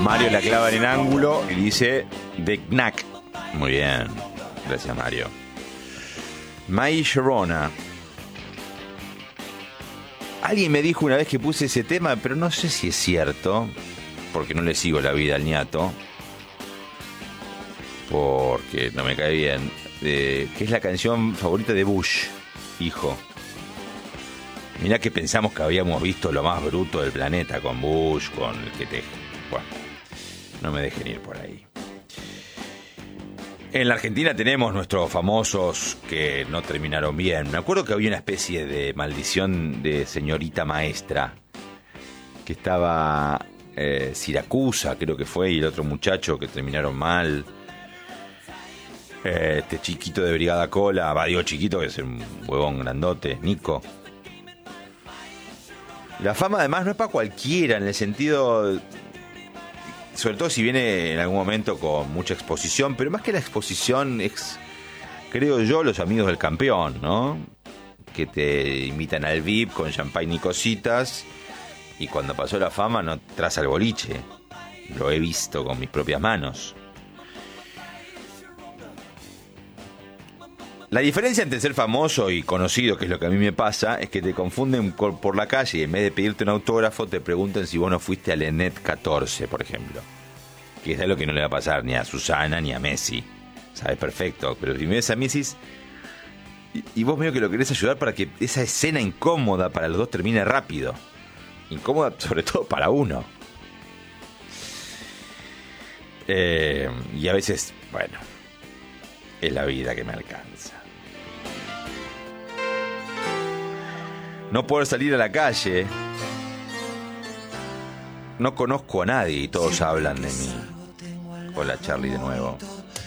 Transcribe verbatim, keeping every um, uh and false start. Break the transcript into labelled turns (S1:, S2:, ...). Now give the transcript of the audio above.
S1: Mario la clava en el ángulo y dice de Knack. Muy bien. Gracias, Mario. Mai Sharona. Alguien me dijo una vez que puse ese tema, pero no sé si es cierto, porque no le sigo la vida al ñato, porque no me cae bien, eh, que es la canción favorita de Bush, hijo. Mirá que pensamos que habíamos visto lo más bruto del planeta con Bush, con el que te... Bueno, no me dejen ir por ahí. En la Argentina tenemos nuestros famosos que no terminaron bien. Me acuerdo que había una especie de maldición de señorita maestra, que estaba eh, Siracusa, creo que fue, y el otro muchacho que terminaron mal. Eh, este chiquito de Brigada Cola, va, digo chiquito, que es un huevón grandote, Nico. La fama además no es para cualquiera, en el sentido... Sobre todo si viene en algún momento con mucha exposición, pero más que la exposición es, creo yo, los amigos del campeón, ¿no? Que te invitan al V I P con champagne y cositas, y cuando pasó la fama no traza el boliche. Lo he visto con mis propias manos. La diferencia entre ser famoso y conocido, que es lo que a mí me pasa, es que te confunden por la calle y en vez de pedirte un autógrafo te preguntan si vos no fuiste al ENET catorce, por ejemplo. Que es algo que no le va a pasar ni a Susana ni a Messi. Sabes perfecto, pero si me ves a Messi y, y vos medio que lo querés ayudar para que esa escena incómoda para los dos termine rápido. Incómoda sobre todo para uno. Eh, y a veces, bueno, es la vida que me alcanza. No poder salir a la calle. No conozco a nadie y todos hablan de mí. Hola, Charlie, de nuevo.